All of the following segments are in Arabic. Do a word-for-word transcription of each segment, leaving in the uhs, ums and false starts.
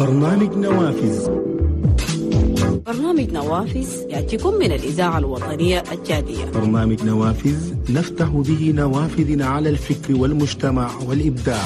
برنامج نوافذ. برنامج نوافذ يأتيكم من الإذاعة الوطنية الجادية. برنامج نوافذ نفتح به نوافذ على الفكر والمجتمع والإبداع.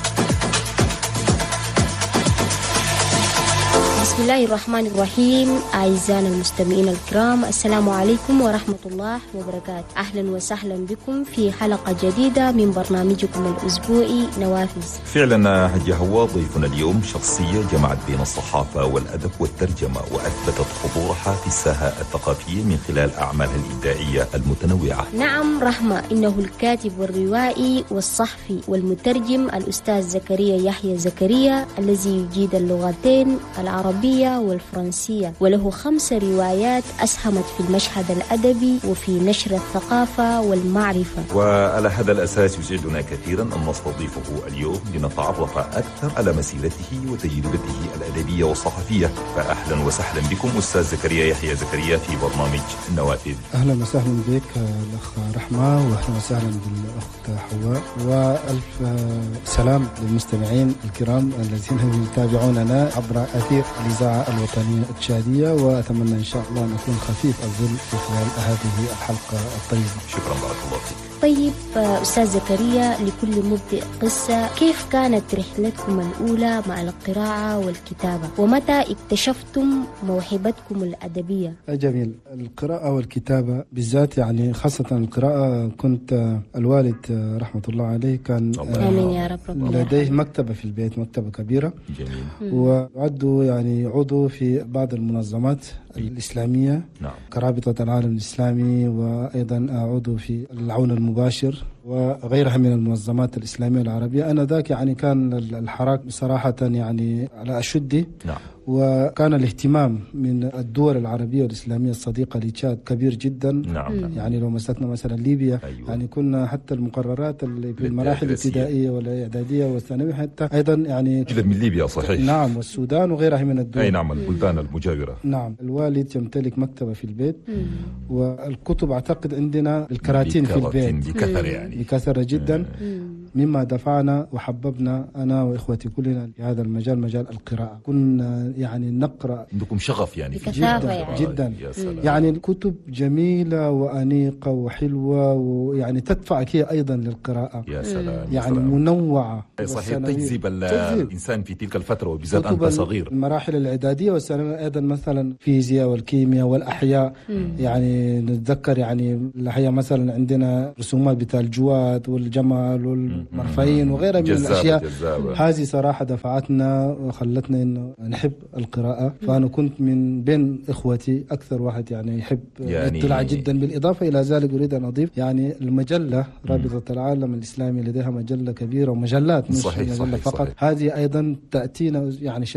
بسم الله الرحمن الرحيم. أعزائنا المستمعين الكرام، السلام عليكم ورحمة الله وبركاته. أهلا وسهلا بكم في حلقة جديدة من برنامجكم الأسبوعي نوافذ. فعلا حجي هوا ضيفنا اليوم شخصية جمعت بين الصحافة والأدب والترجمة وأثبتت حضورها في الساحة الثقافية من خلال أعمالها الإبداعية المتنوعة. نعم رحمة، إنه الكاتب والروائي والصحفي والمترجم الأستاذ زكريا يحيى زكريا الذي يجيد اللغتين العربية والفرنسية، وله خمس روايات أسهمت في المشهد الأدبي وفي نشر الثقافة والمعرفة. وعلى هذا الأساس يسعدنا كثيرا أن نستضيفه اليوم لنتعرف أكثر على مسيرته وتجربته الأدبية والصحفية. فأهلا وسهلا بكم أستاذ زكريا يحيى زكريا في برنامج النوافذ. أهلا وسهلا بك الأخ رحمة، وأهلا وسهلا بالأخت حواء، وألف سلام للمستمعين الكرام الذين يتابعوننا عبر أثير الإذاعة الوطنية التشادية، وأتمنى إن شاء الله أن أكون خفيف الظل في خلال هذه الحلقة الطيبة. شكرا، بارك الله فيك. طيب أستاذ زكريا، لكل مبدع قصة، كيف كانت رحلتكم الأولى مع القراءة والكتابة، ومتى اكتشفتم موهبتكم الأدبية؟ جميل. القراءة والكتابة بالذات، يعني خاصة القراءة، كنت الوالد رحمة الله عليه كان آمين يا رب لديه مكتبة في البيت، مكتبة كبيرة. جميل. وعدوا يعني عضو في بعض المنظمات الإسلامية. نعم. كرابطة العالم الإسلامي، وأيضا عضو في العون المباشر وغيرها من المنظمات الإسلامية العربية. أنا ذاك يعني كان الحراك صراحة يعني على أشده. نعم. وكان الاهتمام من الدول العربية والإسلامية الصديقة لتشاد كبير جدا. نعم. يعني لو مسكنا مثلا ليبيا، أيوة. يعني كنا حتى المقررات اللي في المراحل الابتدائية والإعدادية والثانوية حتى أيضا يعني كده من ليبيا صحيح. نعم، والسودان وغيرها من الدول. أي نعم، البلدان المجاورة. نعم. الوالد يمتلك مكتبة في البيت. مم. والكتب أعتقد عندنا الكراتين في البيت بكثرة، يعني بكثرة جدا. مم. مما دفعنا وحببنا أنا وإخوتي كلنا في هذا المجال، مجال القراءة. كنا يعني نقرأ، عندكم شغف يعني في جدا يعني. جدا. يعني الكتب جميلة وأنيقة وحلوة، ويعني تدفعك هي أيضا للقراءة. يا سلام. يعني منوعة صحيح، تجذب الإنسان في تلك الفترة، وبالذات أنت صغير. المراحل الإعدادية والثانوية أيضا، مثلا الفيزياء والكيمياء والأحياء. مم. يعني نتذكر يعني الأحياء مثلا عندنا رسومات بتاع الجواد والجمل والمرفعين وغيرها من الأشياء. جزابة. هذه صراحة دفعتنا وخلتنا إنه نحب القراءة. فأنا كنت من بين إخوتي أكثر واحد يعني يحب يعني يطلع جدا. بالإضافة إلى ذلك أريد أن أضيف يعني المجلة رابطة العالم الإسلامي لديها مجلة كبيرة ومجلات، مش صحيح. مجلة صحيح. فقط. صحيح. هذه أيضا تأتينا يعني